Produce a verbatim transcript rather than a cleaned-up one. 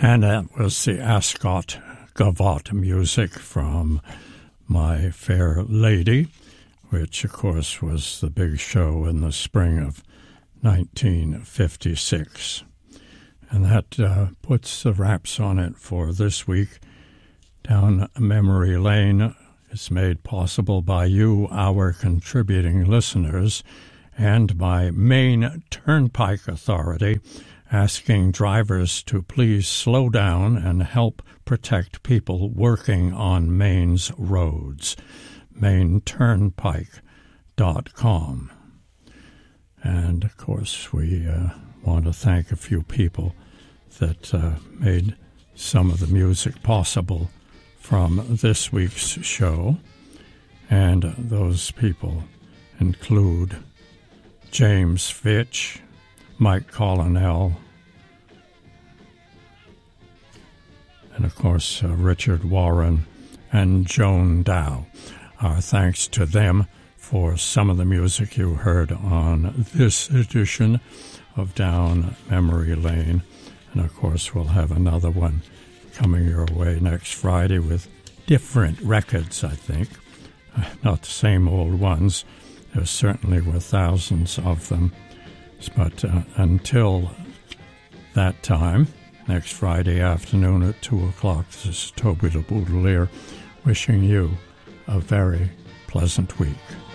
And that was the Ascot Gavotte music from My Fair Lady, which, of course, was the big show in the spring of nineteen fifty-six. And that uh, puts the wraps on it for this week. Down Memory Lane is made possible by you, our contributing listeners, and by Maine Turnpike Authority, asking drivers to please slow down and help protect people working on Maine's roads. Maine Turnpike dot com. And, of course, we uh, want to thank a few people that uh, made some of the music possible from this week's show. And those people include James Fitch, Mike Colonel, and, of course, uh, Richard Warren and Joan Dow. Our thanks to them for some of the music you heard on this edition of Down Memory Lane. And, of course, we'll have another one coming your way next Friday with different records, I think. Not the same old ones. There certainly were thousands of them. But uh, until that time, next Friday afternoon at two o'clock, this is Toby the Boodleer wishing you a very pleasant week.